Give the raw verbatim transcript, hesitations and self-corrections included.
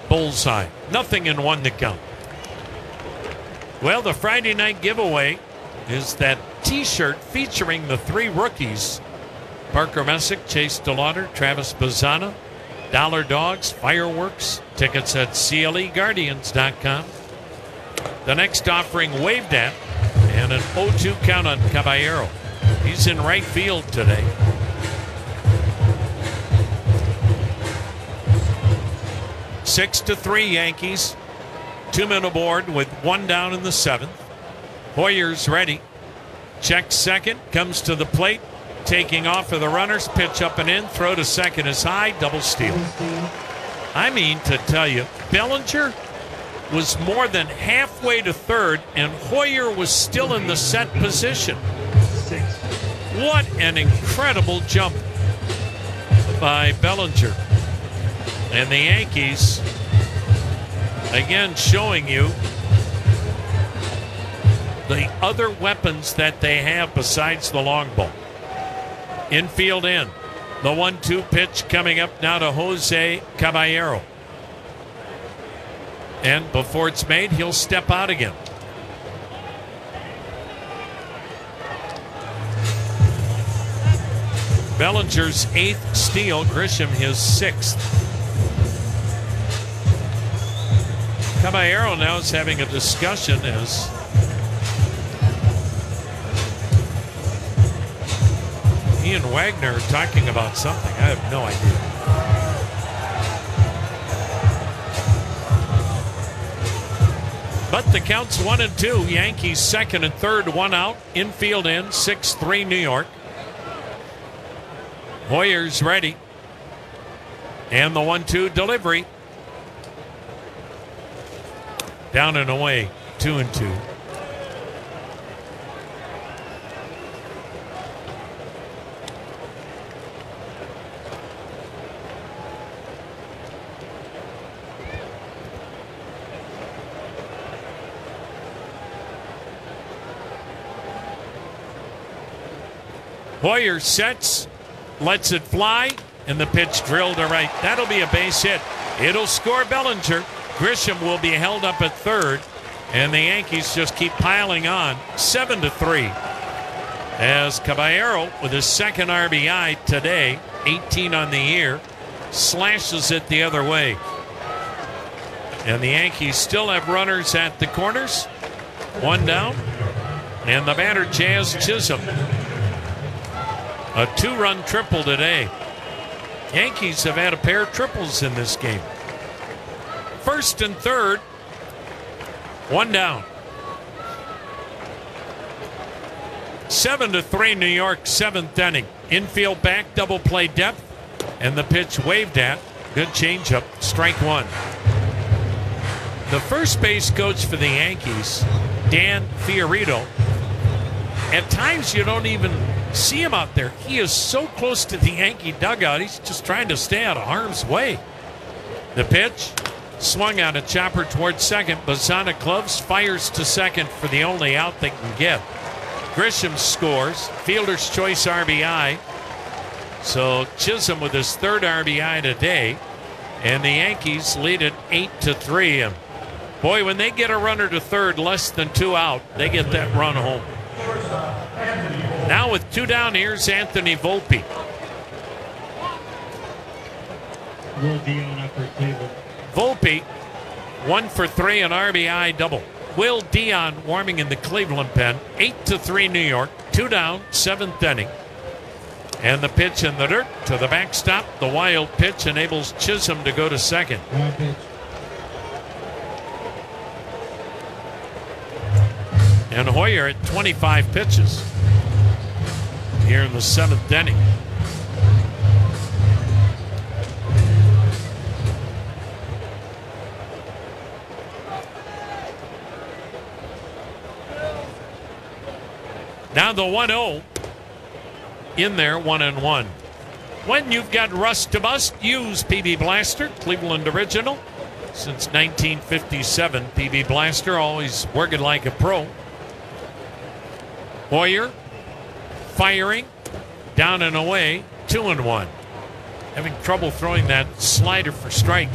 bullseye. Nothing in one to count. Well, the Friday night giveaway is that T-shirt featuring the three rookies: Parker Messick, Chase DeLauder, Travis Bazzana. Dollar Dogs, fireworks, tickets at C L E Guardians dot com. The next offering waved at, and an oh two count on Caballero. He's in right field today. Six to three Yankees. Two men aboard with one down in the seventh. Hoyer's ready. Checks second, comes to the plate. Taking off for the runners, pitch up and in, throw to second is high, double steal. I mean to tell you, Bellinger was more than halfway to third, and Hoyer was still in the set position. What an incredible jump by Bellinger. And the Yankees, again, showing you the other weapons that they have besides the long ball. Infield in. The one two pitch coming up now to Jose Caballero. And before it's made, he'll step out again. Bellinger's eighth steal, Grisham his sixth. Caballero now is having a discussion as he and Wagner are talking about something. I have no idea. But the count's one and two. Yankees second and third, one out. Infield in, six three New York. Hoyer's ready. And the one two delivery. Down and away, two and two. Hoyer sets, lets it fly, and the pitch drilled to right. That'll be a base hit. It'll score Bellinger. Grisham will be held up at third, and the Yankees just keep piling on, seven to three. As Caballero, with his second R B I today, eighteen on the year, slashes it the other way. And the Yankees still have runners at the corners. One down, and the batter Jazz Chisholm. A two-run triple today. Yankees have had a pair of triples in this game. First and third, one down. Seven to three New York, seventh inning. Infield back, double play depth, and the pitch waved at. Good changeup, strike one. The first base coach for the Yankees, Dan Fiorito, at times you don't even see him out there. He is so close to the Yankee dugout, he's just trying to stay out of harm's way. The pitch, swung on a chopper towards second. Bazzana gloves, fires to second for the only out they can get. Grisham scores, fielder's choice R B I. So Chisholm with his third R B I today, and the Yankees lead it eight to three. And boy, when they get a runner to third, less than two out, they get that run home. Now with two down, here's Anthony Volpe. Volpe, one for three, an R B I double. Will Dion warming in the Cleveland pen. Eight to three New York. Two down, seventh inning. And the pitch in the dirt to the backstop. The wild pitch enables Chisholm to go to second. And Hoyer at twenty-five pitches here in the seventh inning. Now the one oh in there, one and one. When you've got rust to bust, use P B Blaster, Cleveland original. Since nineteen fifty-seven, P B Blaster, always working like a pro. Hoyer firing, down and away, two and one. Having trouble throwing that slider for strike.